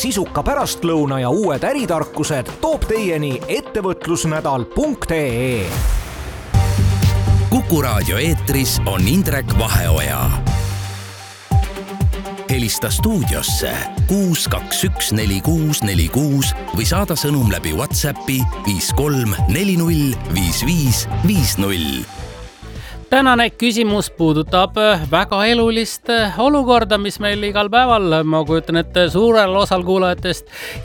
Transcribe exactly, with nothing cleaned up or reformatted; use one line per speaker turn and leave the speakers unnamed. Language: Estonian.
sisuka pärastlõuna ja uued äritarkused toob teieni ettevõtlusnädal punkt ee.
Kuku raadio eetris on Indrek Vaheoja. Helista stuudiosse kuus kaks üks neli kuus neli kuus või saada sõnum läbi WhatsAppi viis kolm neli null viis viis viis null.
Tänane küsimus puudutab väga elulist olukorda, mis meil igal päeval, ma kujutan ette suurel osal kuulajatest